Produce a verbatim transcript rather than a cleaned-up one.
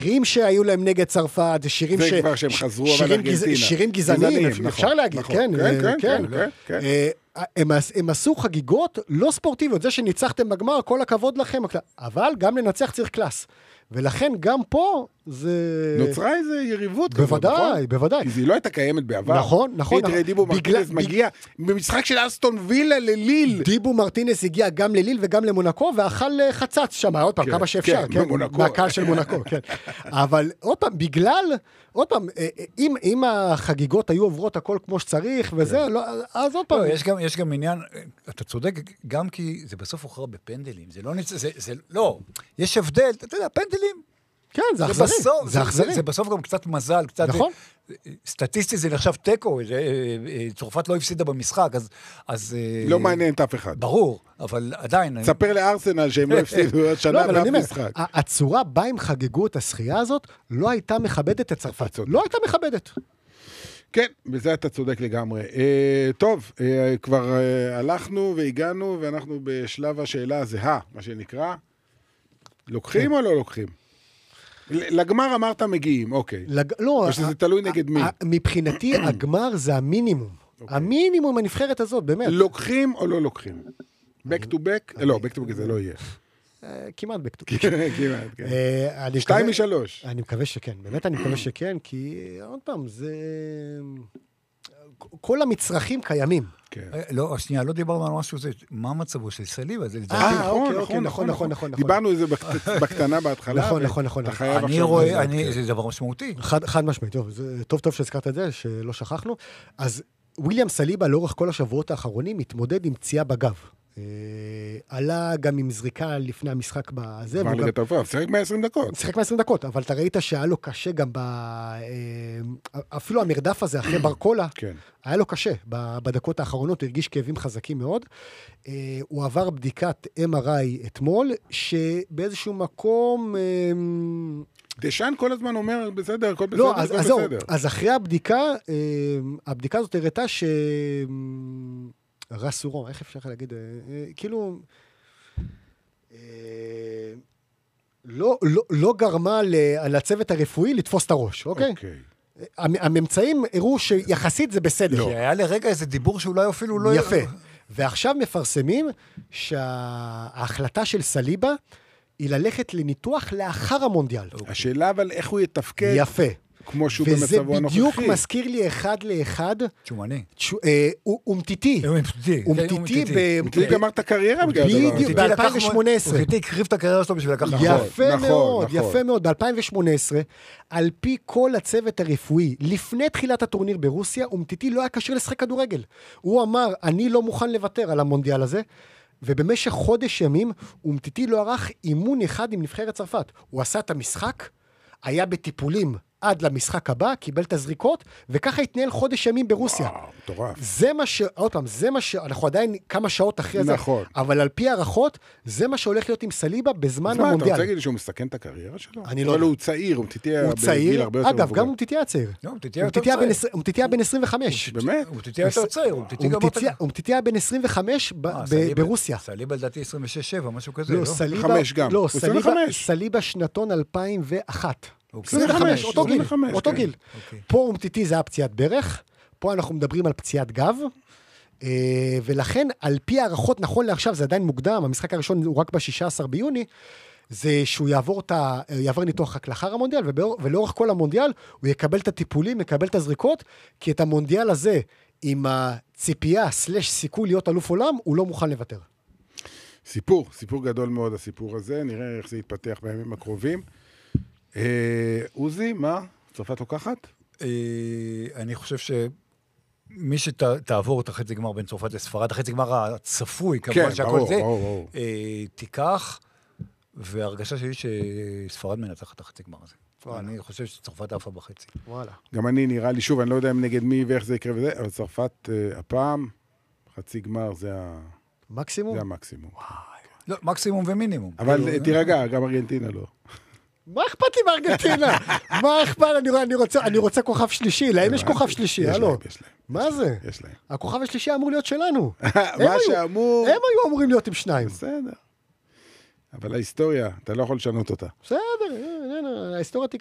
שירים שהיו להם נגד צרפת, שירים זה ש... כבר שהם חזרו, אבל ארגנטינה. שירים גזעניים, אפשר להגיד, כן, כן, כן. הם, הם עשו חגיגות לא ספורטיביות, זה שניצחתם בגמר, כל הכבוד לכם, אבל גם לנצח צריך קלאס. ולכן גם פה זה... נוצרה איזו יריבות. בוודאי, כזאת, נכון? בוודאי. כי זה לא הייתה קיימת בעבר. נכון, נכון. תראה, דיבו מרטינס בגלל... מגיע במשחק של אסטון וילה לליל. דיבו מרטינס הגיע גם לליל וגם למונקו, ואכל חצץ שם, עוד פעם, כן, כמה שאפשר. כן, כן, במונקו. מהקהל של מונקו, כן. אבל עוד פעם, בגלל... עוד פעם, אם, אם החגיגות היו עוברות הכל כמו שצריך, וזה, כן. לא, אז עוד פעם. לא, יש גם, יש גם עניין, אתה צודק, גם כי זה בסוף הוכרע בפנדלים, זה לא נצ... זה, זה, לא, יש הבדל, אתה יודע, פנדלים. כן, זה אכזרי. זה, בסוף, זה, זה, זה, זה בסוף גם קצת מזל, קצת... נכון. סטטיסטי זה נחשב טקו, צרפת לא הפסידה במשחק, אז... אז לא מעניין את אף אחד. ברור, אבל עדיין... ספר לארסנל שהם לא הפסידו עוד שנה באף משחק. הצורה בה הם חגגו את השחייה הזאת, לא הייתה מכבדת את צרפת. לא הייתה מכבדת. כן, בזה אתה צודק לגמרי. טוב, כבר הלכנו והגענו, ואנחנו בשלב השאלה הזהה, מה שנקרא. לוקחים או לא לוקחים? לגמר אמרת מגיעים, אוקיי. לא, או שזה תלוי נגד מי? מבחינתי, הגמר זה המינימום. המינימום הנבחרת הזאת, באמת. לוקחים או לא לוקחים? back to back? לא, back to back זה לא יהיה. כמעט back to back. כמעט, כן. שתיים משלוש. אני מקווה שכן, באמת אני מקווה שכן, כי עוד פעם, זה... כל המצרכים קיימים. לא, שנייה, לא דיברנו על משהו, מה מצבו של סליבה? אה, אוקיי, נכון, נכון, נכון. דיברנו על זה בקטנה בהתחלה. נכון, נכון, נכון. אני רואה, זה דבר משמעותי. חד משמעית, טוב טוב שהזכרת את זה, שלא שכחנו. אז וויליאם סליבה לאורך כל השבועות האחרונים מתמודד עם פציעה בגב. עלה גם עם זריקה לפני המשחק בזה. כבר ליגת האלופות, שיחק מאה ועשרים דקות. שיחק מאה ועשרים דקות, אבל אתה ראית שהיה לו קשה גם ב... אפילו המרדף הזה אחרי ברקולה, היה לו קשה. בדקות האחרונות הוא הרגיש כאבים חזקים מאוד. הוא עבר בדיקת אם אר איי אתמול, שבאיזשהו מקום... דשן כל הזמן אומר, בסדר, הכל בסדר, לא, הכל אז, בסדר. אז, אז אחרי הבדיקה, הבדיקה הזאת הראתה ש... רסורו, איך אפשר להגיד? כאילו... לא, לא, לא גרמה לצוות הרפואי לתפוס את הראש, אוקיי? אוקיי. הממצאים הראו שיחסית זה בסדר. כי היה לרגע איזה דיבור שאולי אפילו לא... יפה. ועכשיו מפרסמים שההחלטה של סליבה היא ללכת לניתוח לאחר המונדיאל. השאלה אבל איך הוא יתפקד? יפה. כמו שהוא במצבו הנוכחי. וזה בדיוק מזכיר לי אחד לאחד. צ'ומני. הוא מטיטי. הוא מטיטי. הוא מטיטי. הוא גמר את הקריירה בגלל הדבר. בדיוק, ב-אלפיים ושמונה עשרה. הוא מטיטי הקריב את הקריירה שלו בשביל לקחת. יפה מאוד, יפה מאוד. ב-אלפיים ושמונה עשרה, על פי כל הצוות הרפואי, לפני תחילת הטורניר ברוסיה, הוא מטיטי לא היה קשור לשחק כדורגל. הוא אמר, אני לא מוכן לוותר על המונדיאל הזה, ובמשך חודש ימים, הוא מטיטי לא ערך אימון אחד עם נבחרת צרפת. הוא עשה את המשחק, היה בטיפולים עד למשחק הבא, קיבל את הזריקות, וככה התנהל חודש ימים ברוסיה. וואו, מטורף. זה מה ש... עוד פעם, זה מה ש... אנחנו עדיין כמה שעות אחרי זה. נכון. אבל על פי הערכות, זה מה שהולך להיות עם סליבה בזמן המונדיאל. אתה רוצה להגיד לי שהוא מסכן את הקריירה שלו? אני לא... אבל הוא צעיר, הוא מתיתיה בגיל הרבה יותר מבוגר. אגב, גם הוא מתיתיה צעיר. הוא מתיתיה בן עשרים וחמש. באמת? הוא מתיתיה יותר צעיר. הוא מתיתיה בן עשרים וחמש ברוסיה. סליבה לדעתי עשרים ושש שבע, משהו כזה, לא? חמש גם. לא, סליבה שנתון אלפיים ואחת. עשרים וחמש, אותו גיל, אותו גיל. פה אומטיטי זה היה פציעת ברך, פה אנחנו מדברים על פציעת גב, ולכן על פי הערכות, נכון לעכשיו זה עדיין מוקדם, המשחק הראשון הוא רק ב-שישה עשר ביוני, זה שהוא יעבור, יעבור ניתוח רק לאחר המונדיאל, ולאורך כל המונדיאל הוא יקבל את הטיפולים, יקבל את הזריקות, כי את המונדיאל הזה, עם הציפייה סלש סיכוי להיות אלוף עולם, הוא לא מוכן לוותר. סיפור, סיפור גדול מאוד הסיפור הזה, נראה איך זה יתפתח בימים הקרובים. עוזי, מה? צרפת לוקחת? אני חושב שמי שתעבור את החצי גמר בין צרפת לספרד, החצי גמר הצפוי, כמובן שהכל זה, תיקח, והרגשה שלי שספרד מנצחת את החצי גמר הזה. אני חושב שצרפת עפה בחצי. גם אני נראה לי, שוב, אני לא יודע נגד מי ואיך זה יקרה וזה, אבל צרפת הפעם, חצי גמר זה המקסימום? זה המקסימום. לא, מקסימום ומינימום. אבל תירגע, גם ארגנטינה לא. מה אכפת לי בארגנטינה? מה אכפת? אני רוצה, אני רוצה כוכב שלישי. להם יש כוכב שלישי, הלו. מה זה? יש להם. הכוכב השלישי אמור להיות שלנו. מה שאמור... הם היו אמורים להיות עם שניים. בסדר. אבל ההיסטוריה, אתה לא יכול לשנות אותה. בסדר, כן, ההיסטוריה